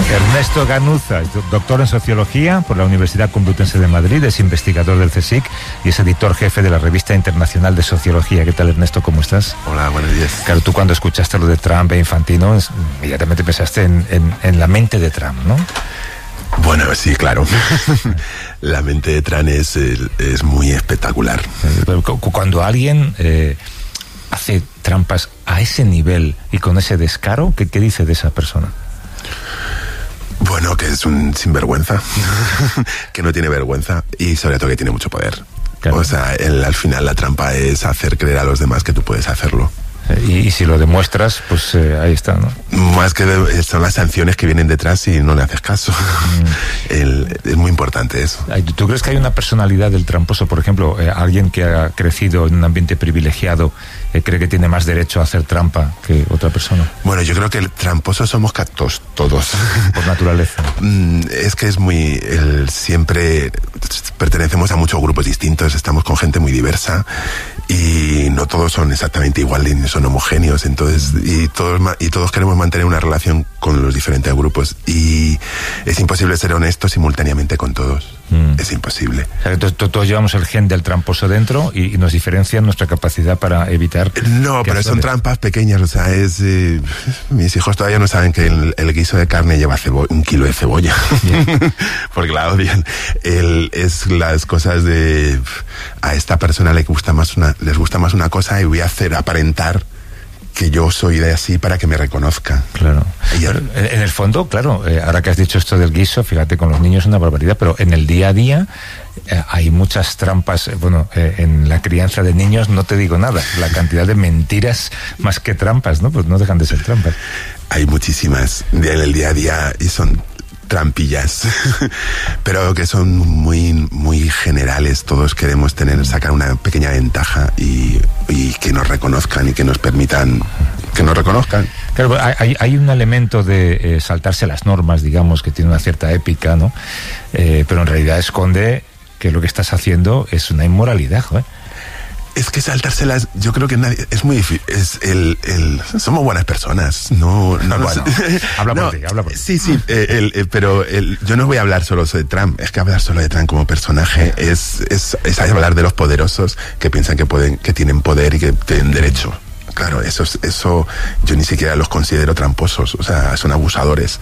Ernesto Ganuza, doctor en Sociología por la Universidad Complutense de Madrid, es investigador del CSIC y es editor jefe de la Revista Internacional de Sociología. ¿Qué tal, Ernesto? ¿Cómo estás? Hola, buenos días. Claro, tú cuando escuchaste lo de Trump e Infantino, inmediatamente pensaste en la mente de Trump, ¿no? Bueno, sí, claro. La mente de Trump es muy espectacular. Cuando alguien hace trampas a ese nivel y con ese descaro, ¿qué dice de esa persona? Bueno, que es un sinvergüenza, que no tiene vergüenza y sobre todo que tiene mucho poder. Claro. O sea, al final la trampa es hacer creer a los demás que tú puedes hacerlo. Y si lo demuestras, pues ahí está, ¿no? Más que son las sanciones que vienen detrás si no le haces caso. Es muy importante eso. ¿Tú crees que hay una personalidad del tramposo? Por ejemplo, alguien que ha crecido en un ambiente privilegiado, ¿cree que tiene más derecho a hacer trampa que otra persona? Bueno, yo creo que el tramposo somos cactos, todos. Por naturaleza. Es que es muy... siempre pertenecemos a muchos grupos distintos, estamos con gente muy diversa y no todos son exactamente iguales ni son homogéneos, entonces y todos queremos mantener una relación con los diferentes grupos y es imposible ser honesto simultáneamente con todos. Es imposible. O sea, todos llevamos el gen del tramposo dentro y nos diferencia nuestra capacidad para evitar... No, pero son trampas pequeñas, o sea, mis hijos todavía no saben que el guiso de carne lleva 1 kilo de cebolla, porque la odian. Es las cosas de... A esta persona les gusta más una cosa y voy a hacer aparentar que yo soy de así para que me reconozca. Claro. Pero, en el fondo, claro, ahora que has dicho esto del guiso, fíjate, con los niños es una barbaridad, pero en el día a día hay muchas trampas. Bueno, en la crianza de niños no te digo nada. La cantidad de mentiras más que trampas, ¿no? Pues no dejan de ser trampas. Hay muchísimas en el día a día y son trampillas, pero que son muy, muy generales. Todos queremos sacar una pequeña ventaja y que nos reconozcan y que nos permitan que nos reconozcan. Claro, hay un elemento de saltarse las normas, digamos, que tiene una cierta épica, ¿no? Pero en realidad esconde que lo que estás haciendo es una inmoralidad, joder. Es que saltárselas, yo creo que nadie, es muy difícil, somos buenas personas, no bueno, habla por ti. Sí, pero yo no voy a hablar solo de Trump, es que hablar solo de Trump como personaje es hablar de los poderosos que piensan que tienen poder y que tienen derecho. Claro, eso yo ni siquiera los considero tramposos, o sea, son abusadores.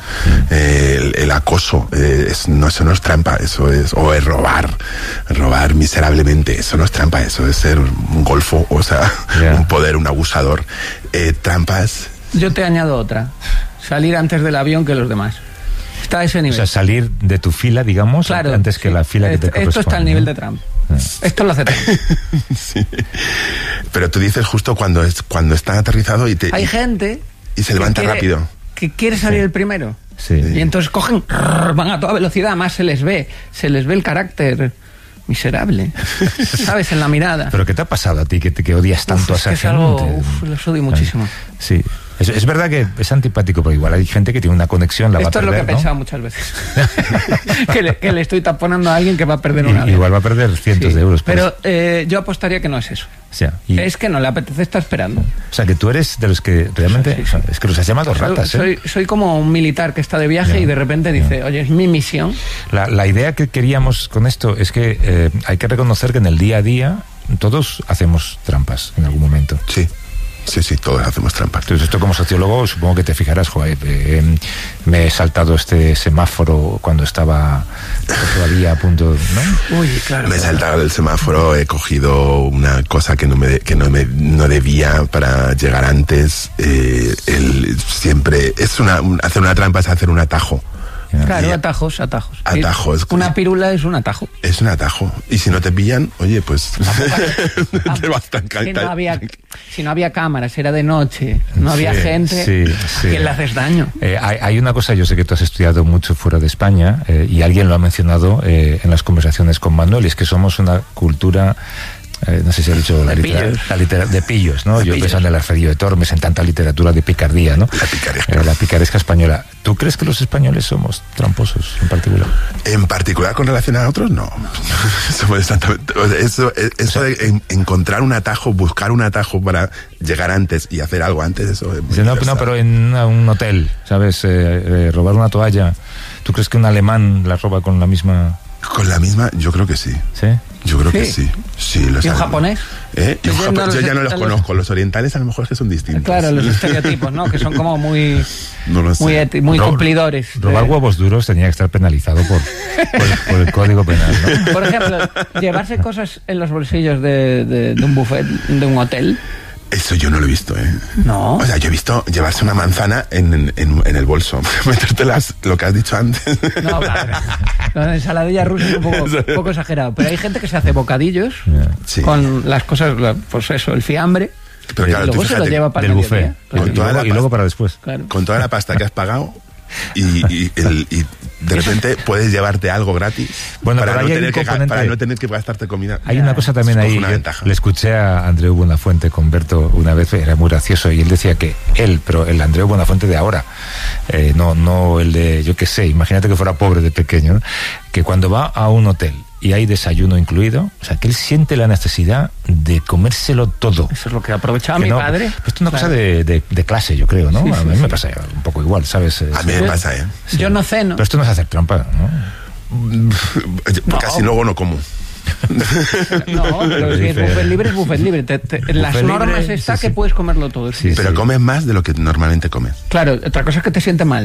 El acoso, eso no es trampa, eso es robar miserablemente, eso no es trampa, eso es ser un golfo, o sea, un poder, un abusador. Trampas... Yo te añado otra, salir antes del avión que los demás. Está a ese nivel. O sea, salir de tu fila, digamos, claro, antes que la fila que te corresponde. Esto está al nivel de Trump. Esto lo hace Trump. Sí. Pero tú dices justo cuando está aterrizado y hay gente y se levanta rápido. Que quiere salir el primero. Sí. Y entonces van a toda velocidad, además se les ve el carácter miserable, ¿sabes? En la mirada. ¿Pero qué te ha pasado a ti que odias tanto a esa gente? Los odio muchísimo. Sí. Es verdad que es antipático, pero igual hay gente que tiene una conexión, la va a perder, Esto es lo que he pensado muchas veces. que le estoy taponando a alguien que va a perder una vez. Igual va a perder cientos de euros. Pero yo apostaría que no es eso. O sea, es que no le apetece estar esperando. O sea, que tú eres de los que realmente... Sí. Es que los has llamado ratas, Soy como un militar que está de viaje y de repente dice, oye, es mi misión. La idea que queríamos con esto es que hay que reconocer que en el día a día todos hacemos trampas en algún momento. Sí. Sí, todos hacemos trampas. Entonces, esto como sociólogo, supongo que te fijarás, joder, me he saltado este semáforo cuando estaba todavía a punto, ¿no? Uy, claro. Me he saltado el semáforo, he cogido una cosa que no debía para llegar antes. Siempre hacer una trampa es hacer un atajo. Claro, atajos. Atajos. Una pirula es un atajo. Es un atajo. Y si no te pillan, oye, pues... te vas tan si no había cámaras, era de noche, no había gente, ¿a quién le haces daño? Hay una cosa, yo sé que tú has estudiado mucho fuera de España y alguien lo ha mencionado en las conversaciones con Manuel, y es que somos una cultura... no sé si ha dicho de pillos, ¿no? Yo pensando en el Alfredo de Tormes, en tanta literatura de picardía, ¿no? La picaresca española. ¿Tú crees que los españoles somos tramposos en particular? En particular con relación a otros, no. Somos exactamente... Eso de encontrar un atajo, buscar un atajo para llegar antes y hacer algo antes, eso es muy No, pero en un hotel, ¿sabes? Robar una toalla. ¿Tú crees que un alemán la roba con la misma...? Con la misma, yo creo que sí. ¿Sí? Yo creo que sí. Sí, ¿Y un japonés? Yo ya no los conozco. Los orientales a lo mejor es que son distintos. Claro, los estereotipos, ¿no? Que son como muy... No lo sé. Muy cumplidores. Robar huevos duros tenía que estar penalizado por el Código Penal, ¿no? Por ejemplo, llevarse cosas en los bolsillos de un buffet, de un hotel. Eso yo no lo he visto, ¿eh? No. O sea, yo he visto llevarse una manzana en el bolso. Metértelas, lo que has dicho antes. No, claro. La ensaladilla rusa es un poco exagerado. Pero hay gente que se hace bocadillos Sí. con las cosas, pues eso, el fiambre. Pero claro, y luego tú se lo fíjate, lleva para del el buffet. mediodía. Y luego para después. Claro. con toda la pasta que has pagado y de repente puedes llevarte algo gratis Bueno, para pero no tener que gastarte comida. Hay una cosa también ahí. Una ventaja. Le escuché a Andreu Buenafuente con Berto una vez, era muy gracioso, y él decía que pero el Andreu Buenafuente de ahora, no el de, yo qué sé, imagínate que fuera pobre de pequeño, ¿no? Que cuando va a un hotel y hay desayuno incluido, o sea, que él siente la necesidad de comérselo todo. Eso es lo que aprovechaba mi padre. Esto es una cosa de clase, yo creo, ¿no? Sí, a mí sí, me pasa un poco igual, ¿sabes? A mí me pasa, ¿eh? Sí. Yo no ceno. Pero esto no es hacer trampa, ¿no? Casi luego no como. No, pero si es buffet libre, es buffet libre. En las Buffet normas libre, está sí, que sí. puedes comerlo todo. Sí, Pero comes más de lo que normalmente comes. Claro, otra cosa es que te siente mal.